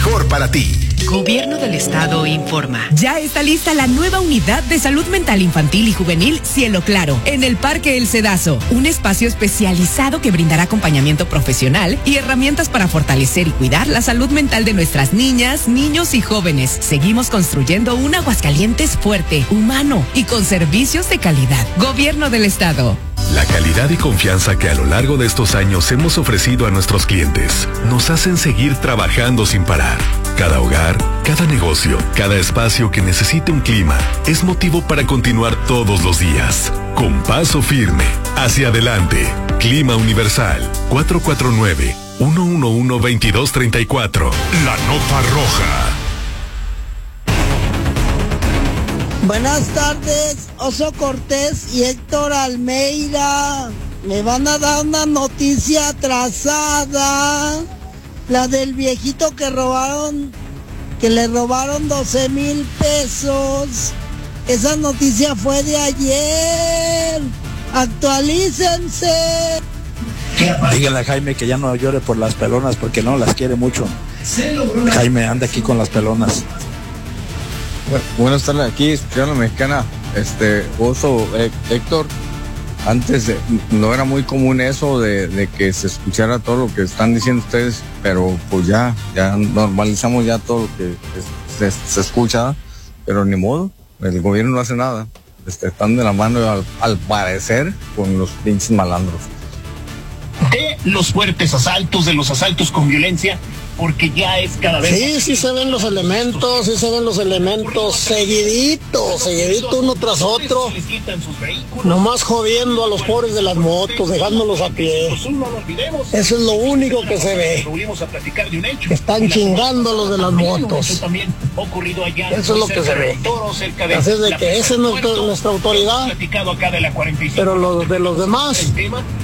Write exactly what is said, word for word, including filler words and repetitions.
mejor para ti. Gobierno del Estado informa. Ya está lista la nueva unidad de salud mental infantil y juvenil Cielo Claro en el Parque El Cedazo, un espacio especializado que brindará acompañamiento profesional y herramientas para fortalecer y cuidar la salud mental de nuestras niñas, niños y jóvenes. Seguimos construyendo un Aguascalientes fuerte, humano y con servicios de calidad. Gobierno del Estado. La calidad y confianza que a lo largo de estos años hemos ofrecido a nuestros clientes nos hacen seguir trabajando sin parar. Cada hogar, cada negocio, cada espacio que necesite un clima es motivo para continuar todos los días. Con paso firme, hacia adelante. Clima Universal, cuatro cuatro nueve, uno uno uno, dos dos tres cuatro. La nota roja. Buenas tardes, Oso Cortés y Héctor Almeida. Me van a dar una noticia atrasada. La del viejito que robaron, que le robaron doce mil pesos. Esa noticia fue de ayer. Actualícense. Díganle a Jaime que ya no llore por las pelonas porque no las quiere mucho. Jaime anda aquí con las pelonas. Bueno, buenas tardes, aquí escuchando la mexicana, este, Oso, eh, Héctor, antes de, no era muy común eso de, de que se escuchara todo lo que están diciendo ustedes, pero pues ya, ya normalizamos ya todo lo que se, se escucha, pero ni modo, el gobierno no hace nada, este, están de la mano al, al parecer con los pinches malandros. De los fuertes asaltos, de los asaltos con violencia, porque ya es cada vez... Sí, sí se ven los elementos, sí se ven los elementos, seguidito, seguidito uno tras otro, nomás jodiendo a los pobres de las motos, dejándolos a pie. Eso es lo único que se ve. Están chingando a los de las motos. Eso es lo que se ve. Así es de que esa es nuestra, nuestra autoridad, pero los de los demás...